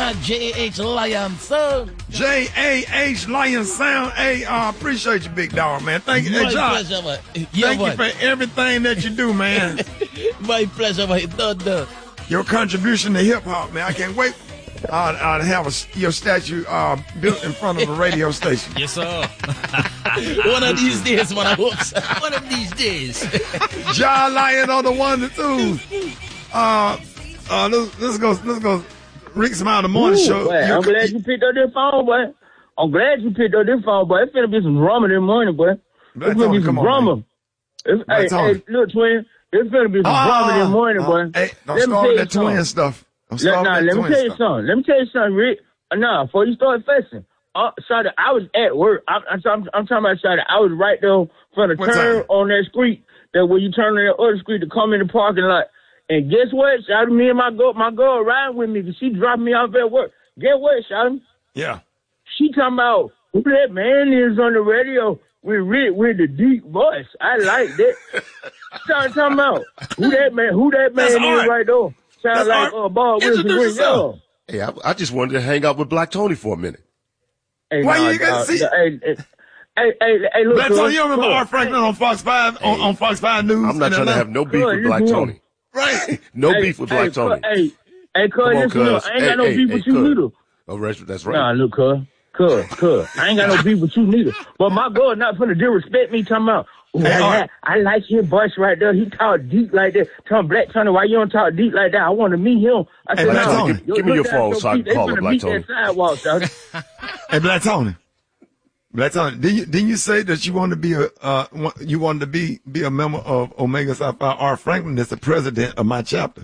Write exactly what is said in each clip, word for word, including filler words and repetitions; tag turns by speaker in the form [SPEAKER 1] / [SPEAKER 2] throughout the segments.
[SPEAKER 1] not J A H Lion Sound.
[SPEAKER 2] J A H Lion Sound. Hey, I uh, appreciate you, big dog, man. Thank you.
[SPEAKER 1] My
[SPEAKER 2] hey, John,
[SPEAKER 1] pleasure,
[SPEAKER 2] yeah, thank what? you for everything that you do, man.
[SPEAKER 1] My pleasure, my daughter.
[SPEAKER 2] Your contribution to hip-hop, man. I can't wait uh, uh, to have a, your statue uh, built in front of a radio station.
[SPEAKER 1] Yes, sir. One of these days, man, I hope so. One of these days.
[SPEAKER 2] John Lion on the one and two. Uh, uh, let's, let's go, let's go. Rick Smile, the morning
[SPEAKER 3] Ooh,
[SPEAKER 2] show.
[SPEAKER 3] Boy, I'm glad you picked up this phone, boy. I'm glad you picked up this phone, boy. It's finna be some drama this morning, boy. It's finna be some drama. It's, hey, hey, look, twin. It's finna be some uh, drama this morning, uh, boy.
[SPEAKER 2] Hey, don't start that twin stuff. Don't
[SPEAKER 3] let, nah, let me tell you
[SPEAKER 2] stuff.
[SPEAKER 3] something. Let me tell you something, Rick. Uh, nah, before you start fussing. Uh, Shawty, I was at work. I, I, I'm, I'm talking about Shawty. I was right there for the what turn time? on that street. That when you turn on that other street to come in the parking lot. And guess what? Shawty, me and my girl, my girl riding with me because she dropped me off at work. Guess what, Shawty?
[SPEAKER 2] Yeah.
[SPEAKER 3] She talking about who that man is on the radio with Rick with the deep voice. I like that. Started talking about who that man, who that man That's is art. right there. Sound like uh, Bob Wilson Green. Yeah.
[SPEAKER 4] Hey, I, I just wanted to hang out with Black Tony for a minute.
[SPEAKER 3] Hey,
[SPEAKER 2] Why
[SPEAKER 3] nah,
[SPEAKER 2] you got to see?
[SPEAKER 3] Hey, hey, hey, hey, hey, look.
[SPEAKER 2] Black Tony, you remember Art Franklin on Fox five hey, on, on Fox five News?
[SPEAKER 4] I'm not trying to have no beef with Black Tony.
[SPEAKER 2] Right.
[SPEAKER 4] No
[SPEAKER 3] hey,
[SPEAKER 4] beef with Black
[SPEAKER 3] hey,
[SPEAKER 4] Tony.
[SPEAKER 3] Hey, hey, cuz, listen, look, I ain't
[SPEAKER 4] hey,
[SPEAKER 3] got no
[SPEAKER 4] hey,
[SPEAKER 3] beef
[SPEAKER 4] hey,
[SPEAKER 3] with you neither.
[SPEAKER 4] Oh, that's right.
[SPEAKER 3] Nah, look, cuz, cuz, cuz, I ain't got no beef with you neither. But my girl not finna disrespect me talking about, ooh,
[SPEAKER 2] hey,
[SPEAKER 3] I, I, I like his voice right there. He talk deep like that. Tell him, Black Tony, why you don't talk deep like that? I want to meet him. I said,
[SPEAKER 2] hey,
[SPEAKER 3] nah,
[SPEAKER 2] Tony,
[SPEAKER 4] give, give me your phone so I can call him, Black Tony.
[SPEAKER 3] Sidewalk,
[SPEAKER 2] hey, Black Tony. Black Tony, didn't you, didn't you say that you wanted to be a uh, you wanted to be be a member of Omega Psi Phi? Art Franklin is the president of my chapter.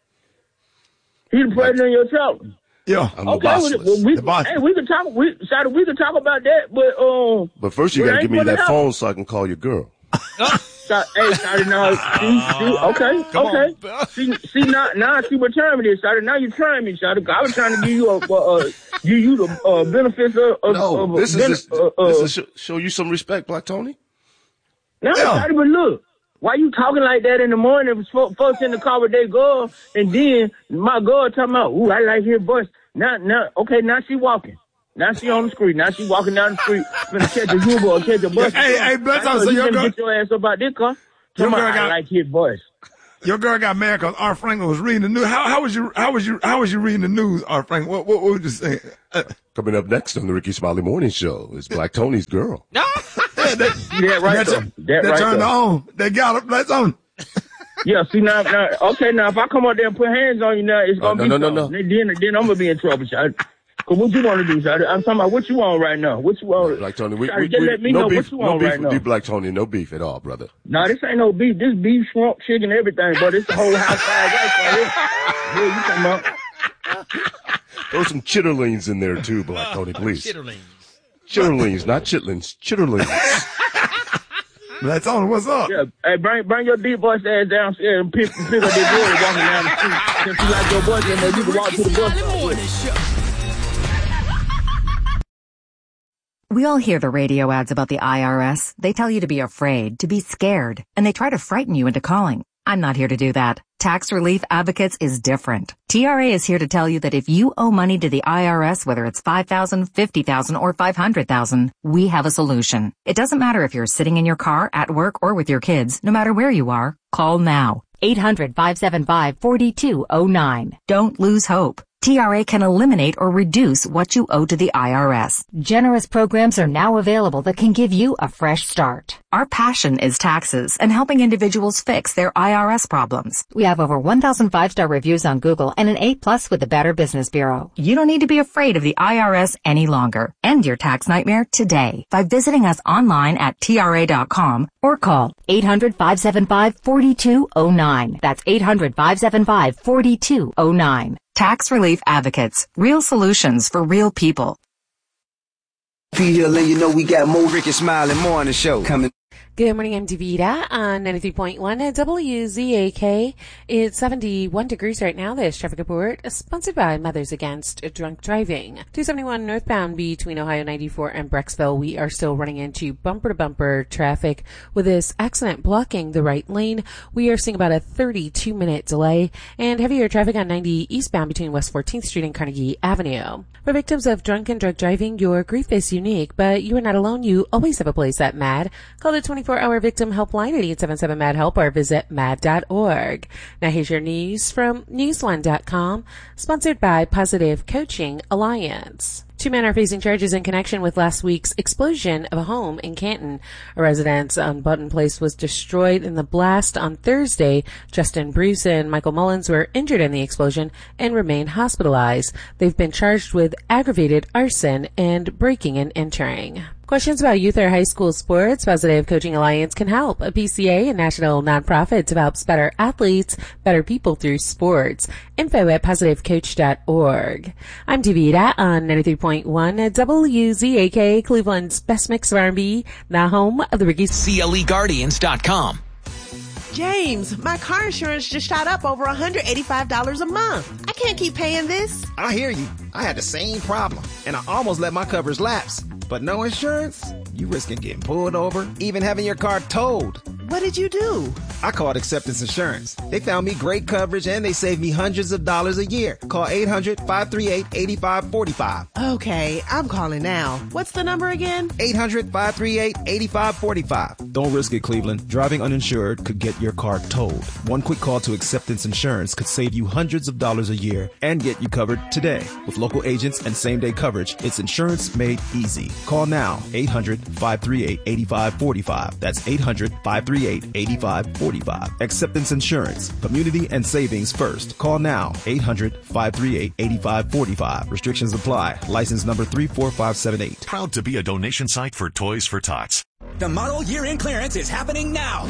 [SPEAKER 3] He the president of your chapter.
[SPEAKER 2] Yeah.
[SPEAKER 4] I'm
[SPEAKER 3] okay,
[SPEAKER 4] the
[SPEAKER 3] well, we,
[SPEAKER 2] the
[SPEAKER 3] hey, we can talk. We, sorry, we can talk about that, but um.
[SPEAKER 4] But first, you gotta give me that
[SPEAKER 3] help.
[SPEAKER 4] phone so I can call your girl.
[SPEAKER 3] So, hey, sorry, now, see, see, okay, Come okay. On. See, see, now, now I see what time it is, sorry. Now you're trying me, sorry. I was trying to give you a, uh, give you the uh, benefits of, of,
[SPEAKER 4] no,
[SPEAKER 3] of
[SPEAKER 4] this
[SPEAKER 3] ben-
[SPEAKER 4] is just,
[SPEAKER 3] uh, uh,
[SPEAKER 4] this is sh- show you some respect, Black Tony.
[SPEAKER 3] No,
[SPEAKER 2] yeah.
[SPEAKER 3] sorry, but look, why you talking like that in the morning? Folks in the car with their girl, and then my girl talking about, ooh, I like his voice. Now, now, okay, now she walking. Now she on the street. Now she walking down the street, gonna catch a Uber or catch a bus.
[SPEAKER 2] Hey, hey, Black Tony, so
[SPEAKER 3] you
[SPEAKER 2] your
[SPEAKER 3] gonna
[SPEAKER 2] girl,
[SPEAKER 3] get your ass up out this car.
[SPEAKER 2] Your girl
[SPEAKER 3] I
[SPEAKER 2] got,
[SPEAKER 3] like his voice.
[SPEAKER 2] Your girl got mad because Art Franklin was reading the news. How, how was you? How was you? How was you reading the news, Art Franklin? What, what, what was you saying? Uh,
[SPEAKER 4] Coming up next on the Ricky Smiley Morning Show is Black Tony's girl.
[SPEAKER 2] yeah, that,
[SPEAKER 3] that right there. That,
[SPEAKER 2] that
[SPEAKER 3] right
[SPEAKER 2] turned
[SPEAKER 3] there.
[SPEAKER 2] on. They got it. Black Tony.
[SPEAKER 3] Yeah, see now, now, okay, now if I come out there and put hands on you now, it's gonna
[SPEAKER 4] oh,
[SPEAKER 3] be
[SPEAKER 4] no, no, no,
[SPEAKER 3] no. Then, then I'm gonna be in trouble, Shawty. Cause what you want to do, Shawty? I'm talking about what you want right now. What you want?
[SPEAKER 4] Black Tony, we,
[SPEAKER 3] Shawty,
[SPEAKER 4] we,
[SPEAKER 3] just
[SPEAKER 4] we,
[SPEAKER 3] let me
[SPEAKER 4] no
[SPEAKER 3] know
[SPEAKER 4] beef,
[SPEAKER 3] what you
[SPEAKER 4] no
[SPEAKER 3] want
[SPEAKER 4] beef
[SPEAKER 3] right
[SPEAKER 4] with
[SPEAKER 3] now.
[SPEAKER 4] you, Black Tony, no beef at all, brother.
[SPEAKER 3] Nah, this ain't no beef. This beef, shrimp, chicken, everything, but it's the whole house fried rice right here. Yeah, you talking about?
[SPEAKER 4] Throw some chitterlings in there too, Black Tony, please.
[SPEAKER 1] Chitterlings.
[SPEAKER 4] Chitterlings, not chitlins. Chitterlings.
[SPEAKER 2] Black Tony, what's up?
[SPEAKER 3] Yeah, hey, bring bring your deep voice ass downstairs and pick, pick up their boy walking down the street. Since you like your voice, then you can walk to the bus.
[SPEAKER 5] We all hear the radio ads about the I R S. They tell you to be afraid, to be scared, and they try to frighten you into calling. I'm not here to do that. Tax Relief Advocates is different. T R A is here to tell you that if you owe money to the I R S, whether it's five thousand dollars, fifty thousand dollars, or five hundred thousand dollars, we have a solution. It doesn't matter if you're sitting in your car, at work, or with your kids. No matter where you are, call now. eight hundred, five seven five, four two zero nine. Don't lose hope. T R A can eliminate or reduce what you owe to the I R S. Generous programs are now available that can give you a fresh start. Our passion is taxes and helping individuals fix their I R S problems. We have over one thousand five-star reviews on Google and an A plus with the Better Business Bureau. You don't need to be afraid of the I R S any longer. End your tax nightmare today by visiting us online at T R A dot com or call eight hundred, five seven five, four two zero nine. That's eight hundred, five seven five, four two zero nine. Tax Relief Advocates. Real solutions for real people.
[SPEAKER 6] P Hill, and you know we got more Ricky Smiley Morning Show coming. Good morning, I'm Davida on ninety-three point one at W Z A K. It's seventy-one degrees right now. This traffic report is sponsored by Mothers Against Drunk Driving. two seventy-one northbound between Ohio ninety-four and Brecksville. We are still running into bumper-to-bumper traffic with this accident blocking the right lane. We are seeing about a thirty-two minute delay and heavier traffic on ninety eastbound between West fourteenth Street and Carnegie Avenue. For victims of drunk and drug driving, your grief is unique, but you are not alone. You always have a place at M A D. Call the twenty-four hour victim helpline at eight seven seven M A D help or visit mad dot org. Now here's your news from newsone dot com, sponsored by Positive Coaching Alliance. Two men are facing charges in connection with last week's explosion of a home in Canton. A residence on Button Place was destroyed in the blast on Thursday. Justin Bruce and Michael Mullins were injured in the explosion and remain hospitalized. They've been charged with aggravated arson and breaking and entering. Questions about youth or high school sports? Positive Coaching Alliance can help. A P C A and national nonprofit develops better athletes, better people through sports. Info at positive coach dot org. I'm Davida on ninety-three point one at W Z A K, Cleveland's best mix of R and B, the home of the Ricky.
[SPEAKER 7] C L E Guardians dot com.
[SPEAKER 8] James, my car insurance just shot up over one hundred eighty-five dollars a month. I can't keep paying this.
[SPEAKER 9] I hear you. I had the same problem, and I almost let my coverage lapse. But no insurance? You risking getting pulled over, even having your car towed.
[SPEAKER 8] What did you do?
[SPEAKER 9] I called Acceptance Insurance. They found me great coverage, and they saved me hundreds of dollars a year. Call eight hundred, five three eight, eight five four five.
[SPEAKER 8] Okay, I'm calling now. What's the number again?
[SPEAKER 9] eight hundred, five three eight, eight five four five.
[SPEAKER 10] Don't risk it, Cleveland. Driving uninsured could get your car towed. One quick call to Acceptance Insurance could save you hundreds of dollars a year and get you covered today. With local agents and same-day coverage, it's insurance made easy. Call now, eight hundred, five three eight, eight five four five. That's eight hundred, five three eight, eight five four five. Acceptance Insurance. Community and savings first. Call now, eight hundred, five three eight, eight five four five. Restrictions apply. License number three four five seven eight.
[SPEAKER 11] Proud to be a donation site for Toys for Tots.
[SPEAKER 7] The model year-end clearance is happening now.